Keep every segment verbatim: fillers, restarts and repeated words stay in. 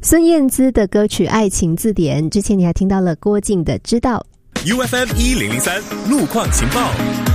孙燕姿的歌曲《爱情字典》，之前你还听到了郭靖的《知道》。 U F M 一零零三路况情报，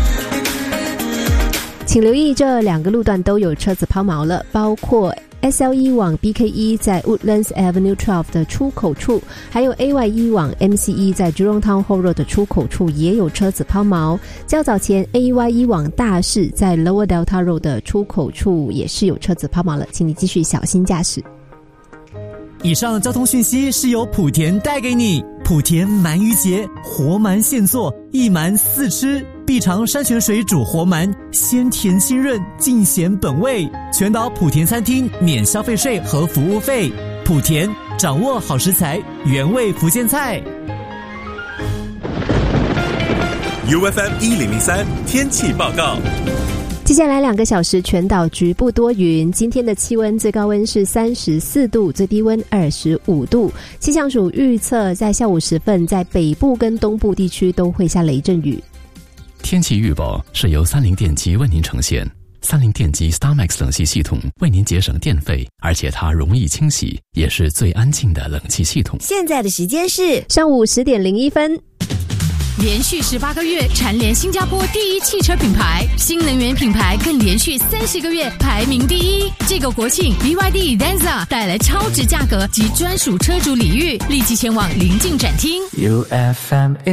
请留意这两个路段都有车子抛锚了，包括 S L 一 往 B K 一 在 Woodlands Avenue 十二的出口处，还有 A Y 一 往 M C 一 在 Jurong Town Hall Road 的出口处也有车子抛锚。较早前 A Y 一 往大市在 Lower Delta Road 的出口处也是有车子抛锚了，请你继续小心驾驶。 以上交通讯息是由莆田带给你。莆田鳗鱼节，活鳗现做，一鳗四吃，必尝山泉水煮活鳗，鲜甜清润，尽显本味。全岛莆田餐厅免消费税和服务费。莆田，掌握好食材，原味福建菜。 U F M 一零零三天气报告。 接下来两个小时全岛局部多云，今天的气温最高温是三十四度，最低温二十五度。气象署预测在下午时分，在北部跟东部地区都会下雷阵雨。 天气预报是由三菱电机为您呈现。三菱电机 StarMax 冷气系统为您节省电费，而且它容易清洗，也是最安静的冷气系统。 现在的时间是上午十点零一分。 连续十八个月蝉联新加坡第一汽车品牌，新能源品牌更连续三十个月排名第一。这个国庆 B Y D Denza 带来超值价格及专属车主礼遇，立即前往邻近展厅。 U F M